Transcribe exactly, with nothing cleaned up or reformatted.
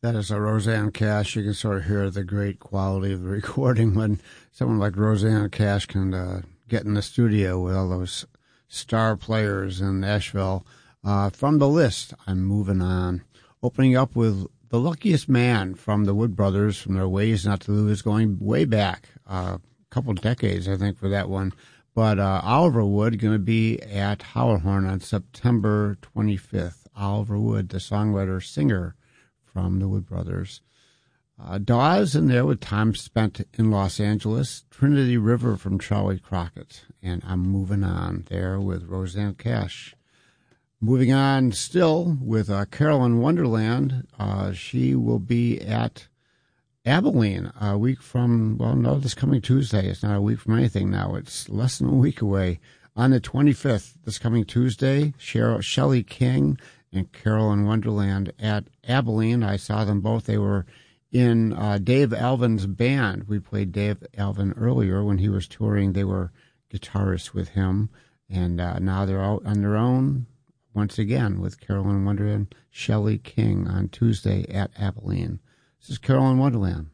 That is a Rosanne Cash. You can sort of hear the great quality of the recording when someone like Rosanne Cash can uh, get in the studio with all those star players in Nashville. Uh, from the list, I'm moving on. Opening up with The Luckiest Man from the Wood Brothers, from their Ways Not to Lose, going way back, uh, a couple decades, I think, for that one. But uh, Oliver Wood going to be at Howlerhorn on September twenty-fifth. Oliver Wood, the songwriter, singer from the Wood Brothers. Uh, Dawes in there with Time Spent in Los Angeles. Trinity River from Charlie Crockett. And I'm moving on there with Rosanne Cash. Moving on still with uh, Carolyn Wonderland. Uh, she will be at Abilene a week from, well, no, this coming Tuesday. It's not a week from anything now. It's less than a week away. On the twenty-fifth, this coming Tuesday, Cheryl, Shelley King and Carolyn Wonderland at Abilene. I saw them both. They were in uh, Dave Alvin's band. We played Dave Alvin earlier when he was touring. They were guitarists with him, and uh, now they're out on their own once again with Carolyn Wonderland, Shelley King on Tuesday at Abilene. This is Carolyn Wonderland.